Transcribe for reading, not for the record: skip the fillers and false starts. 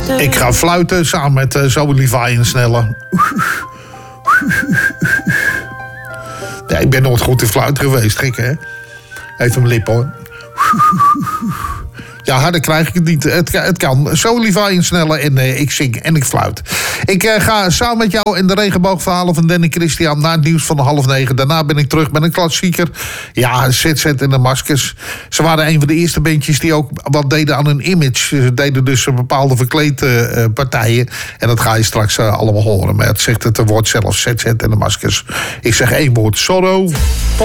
Ik ga fluiten samen met Zoe Levi en Snelle. Ja, ik ben nooit goed in fluiten geweest, gek hè? Even mijn lip hoor. Ja, harder krijg ik het niet. Het kan. Zo Levi en Snelle en ik zing en ik fluit. Ik ga samen met jou in de regenboogverhalen van Danny Christian naar het nieuws van 8:30. Daarna ben ik terug met een klassieker. Ja, ZZ en de Maskers. Ze waren een van de eerste bandjes die ook wat deden aan hun image. Ze deden dus bepaalde verkleedpartijen. En dat ga je straks allemaal horen. Maar het zegt het woord zelf, ZZ en de Maskers. Ik zeg één woord, Sorrow.